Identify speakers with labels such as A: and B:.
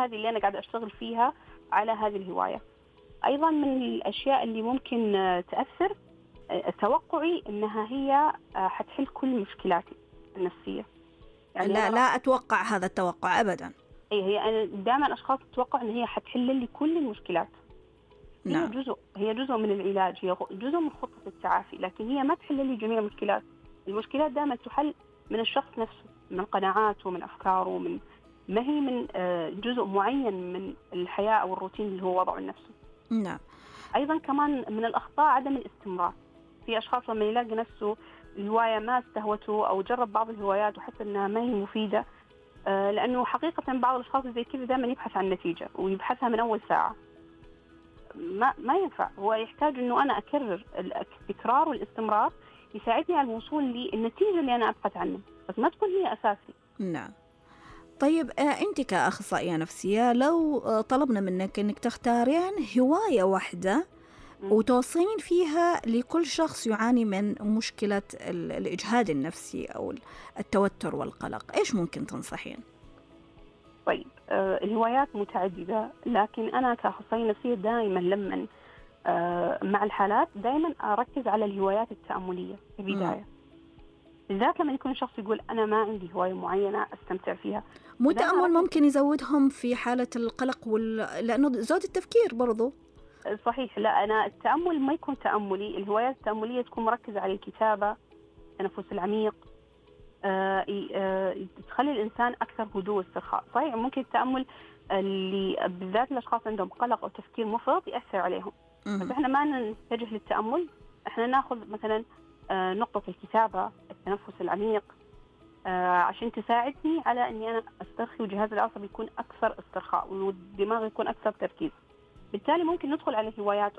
A: هذه اللي أنا قاعدة أشتغل فيها على هذه الهواية. أيضا من الأشياء اللي ممكن تأثر توقعي أنها هي حتحل كل مشكلاتي النفسية. يعني
B: لا أتوقع هذا التوقع أبدا.
A: هي أنا دائما أشخاص تتوقع أن هي حتحل لي كل المشكلات.
B: نعم.
A: هي جزء من العلاج، هي جزء من خطة التعافي، لكن هي ما تحل لي جميع المشكلات. المشكلات دائما تحل من الشخص نفسه، من قناعاته، من أفكاره، ما هي من جزء معين من الحياة أو الروتين اللي هو وضعه لنفسه.
B: نعم.
A: أيضا كمان من الأخطاء عدم الاستمرار. في أشخاص لما يلاقي نفسه الهواية ما استهوته أو جرب بعض الهوايات وحس أنها ما هي مفيدة، لأنه حقيقة بعض الأشخاص زي كذا دائما يبحث عن نتيجة ويبحثها من أول ساعة. ما ينفع. هو يحتاج أنه أنا أكرر التكرار والاستمرار يساعدني على الوصول للنتيجة اللي أنا أبحث عنها، بس ما تكون هي أساسي.
B: نعم. طيب أنت كأخصائية نفسية لو طلبنا منك أنك تختارين هواية واحدة وتوصين فيها لكل شخص يعاني من مشكلة الإجهاد النفسي أو التوتر والقلق، إيش ممكن تنصحين؟
A: طيب الهوايات متعددة، لكن أنا كأخصائية نفسية دائما لما مع الحالات دائما أركز على الهوايات التأملية في البداية، بالذات لما يكون شخص يقول أنا ما عندي هواية معينة أستمتع فيها.
B: مو تأمل ممكن يزودهم في حالة القلق لأنه زود التفكير برضو.
A: صحيح. لا، أنا التأمل ما يكون تأملي. الهوايات التأملية تكون مركزة على الكتابة، التنفس العميق، تخلي الإنسان أكثر هدوء واسترخاء. صحيح ممكن التأمل اللي بالذات الأشخاص عندهم قلق أو تفكير مفرط يأثر عليهم، بس إحنا ما نتجه للتأمل. إحنا نأخذ مثلا نقطة الكتابة، التنفس العميق، عشان تساعدني على أني أنا أسترخي وجهاز العصبي يكون أكثر استرخاء والدماغ يكون أكثر تركيز. بالتالي ممكن ندخل على هوايات